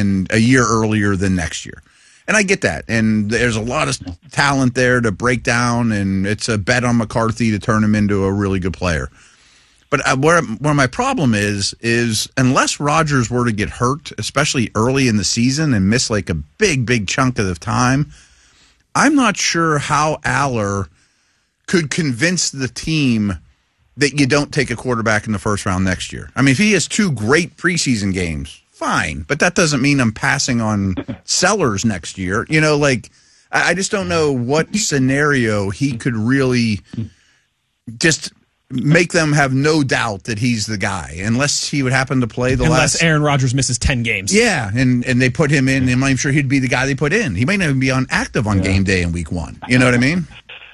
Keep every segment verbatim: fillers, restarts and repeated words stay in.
and a year earlier than next year. And I get that. And there's a lot of talent there to break down, and it's a bet on McCarthy to turn him into a really good player. But where, where my problem is, is unless Rodgers were to get hurt, especially early in the season and miss like a big, big chunk of the time, I'm not sure how Aller could convince the team that you don't take a quarterback in the first round next year. I mean, if he has two great preseason games, fine. But that doesn't mean I'm passing on Sellers next year. You know, like, I just don't know what scenario he could really just make them have no doubt that he's the guy, unless he would happen to play the unless last. Unless Aaron Rodgers misses ten games. Yeah, and, and they put him in, and I'm sure he'd be the guy they put in. He may not even be on active on yeah. game day in week one. You know what I mean?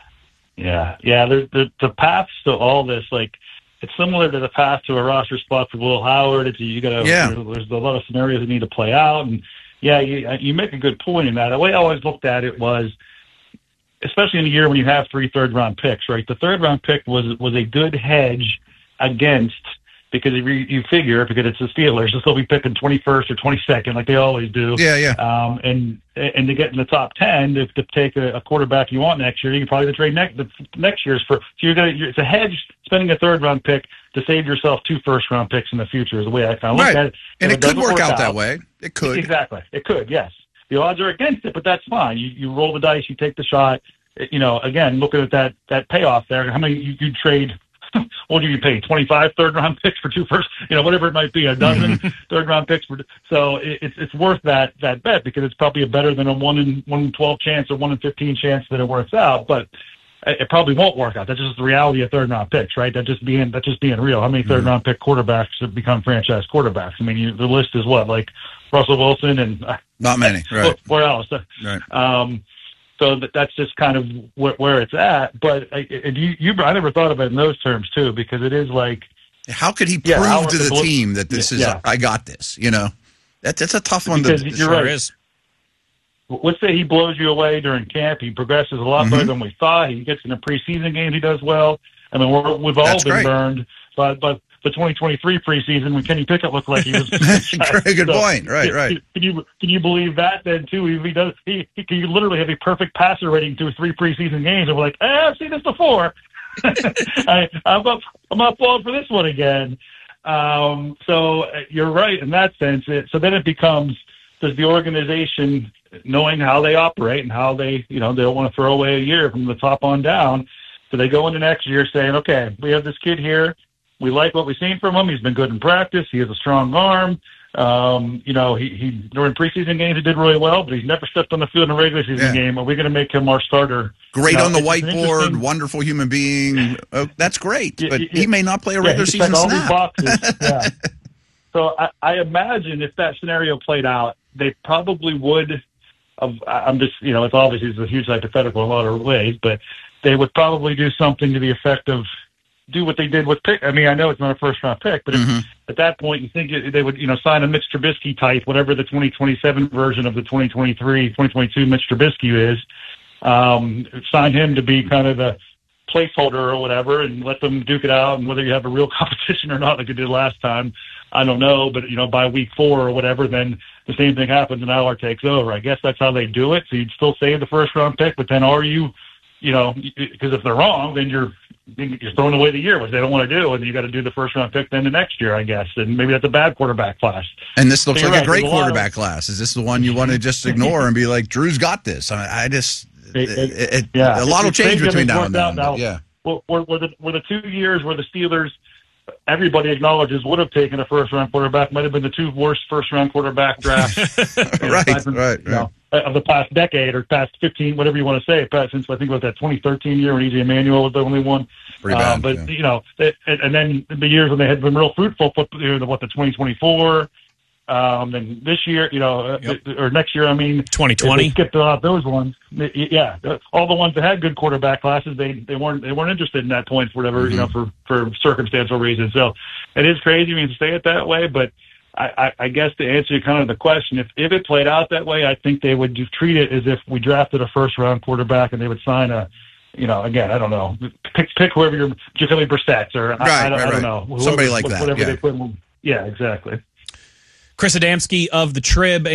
Yeah, yeah. The, the, the paths to all this, like, it's similar to the path to a roster spot for Will Howard. It's, you gotta, yeah. There's a lot of scenarios that need to play out, and yeah, you, you make a good point in that. The way I always looked at it was, especially in a year when you have three third-round picks, right? The third-round pick was was a good hedge against, because you, you figure, because it's the Steelers, they'll be picking twenty-first or twenty-second like they always do. Yeah, yeah. Um, and and to get in the top ten, to, to take a, a quarterback you want next year, you can probably trade next the next year's for. So you're gonna, you're, it's a hedge spending a third-round pick to save yourself two first-round picks in the future is the way I kind of right. look at it. And if it, it could work, work out, out that way. It could. Exactly. It could, yes. The odds are against it, but that's fine. You you roll the dice, you take the shot. You know, again, looking at that that payoff there, how many you, you trade? What do you pay? twenty-five third round picks for two first, you know, whatever it might be, a dozen third round picks for. So it, it's it's worth that that bet, because it's probably a better than a one in one in twelve chance or one in fifteen chance that it works out. But it probably won't work out. That's just the reality of third round picks, right? That just being that just being real. How many third round pick quarterbacks have become franchise quarterbacks? I mean, you, the list is what, like Russell Wilson and not many, right? Where else? Right. Um, So that, that's just kind of where, where it's at. But I, you, you, I never thought of it in those terms, too, because it is like... How could he yeah, prove to the blo- team that this is, yeah. I got this, you know? That, that's a tough one because to... You're sure right. is. Let's say he blows you away during camp. He progresses a lot mm-hmm. better than we thought. He gets in a preseason game. He does well. I mean, we're, we've all that's been great. burned. But, but the twenty twenty-three preseason, when Kenny Pickett looked like he was... Good so, point. Right, right. Can you can you believe that then, too? If he does, he, he can literally have a perfect passer rating through three preseason games, and we're like, eh, I've seen this before. I, I'm up, I'm up falling for this one again. Um, so uh, you're right in that sense. It, so then it becomes, does the organization, knowing how they operate and how they, you know, they don't want to throw away a year from the top on down, so they go into next year saying, okay, we have this kid here. We like what we've seen from him. He's been good in practice. He has a strong arm. Um, you know, he, he during preseason games he did really well, but he's never stepped on the field in a regular season yeah. game. Are we going to make him our starter? Great you know, on the whiteboard, wonderful human being. Oh, that's great, but yeah, he may not play a regular yeah, season all snap. These boxes. yeah. So I, I imagine if that scenario played out, they probably would. Have, I'm just, you know, it's obviously it's a huge hypothetical in a lot of ways, but they would probably do something to the effect of do what they did with pick. I mean, I know it's not a first round pick, but mm-hmm. if, at that point you think they would, you know, sign a Mitch Trubisky type, whatever the twenty twenty-seven version of the twenty twenty-three, twenty twenty-two Mitch Trubisky is, um, sign him to be kind of the placeholder or whatever, and let them duke it out. And whether you have a real competition or not, like you did last time, I don't know. But you know, by week four or whatever, then the same thing happens and Aller takes over. I guess that's how they do it. So you'd still save the first round pick, but then are you, you know, because if they're wrong, then you're you're throwing away the year, which they don't want to do, and you got to do the first round pick then the next year, I guess. And maybe that's a bad quarterback class. And this looks so like right, a great a quarterback of, class. Is this the one you want to just ignore and be like, Drew's got this? I, mean, I just, it, it, it, yeah, a lot will change between now and then. Now, yeah. Were, were, the, were the two years where the Steelers, everybody acknowledges, would have taken a first round quarterback, might have been the two worst first round quarterback drafts. right, from, right, you know, right. Of the past decade or past fifteen, whatever you want to say, past, since I think about that twenty thirteen year when E J Manuel was the only one. Pretty bad, um, but, yeah. you know, it, and then the years when they had been real fruitful, what, the twenty twenty-four, um, then this year, you know, yep. or next year, I mean. twenty twenty. Skipped out those ones. Yeah. All the ones that had good quarterback classes, they, they weren't they weren't interested in that point for whatever, mm-hmm. you know, for, for circumstantial reasons. So it is crazy when you say it that way, but I, I, I guess to answer kind of the question, if, if it played out that way, I think they would treat it as if we drafted a first-round quarterback and they would sign a, you know, again, I don't know, pick pick whoever your Jacoby Brissett or right, I, I, don't, right, I don't right. know. Whoever, Somebody like that. Whatever Yeah. they put. Yeah, exactly. Chris Adamski of the Trib.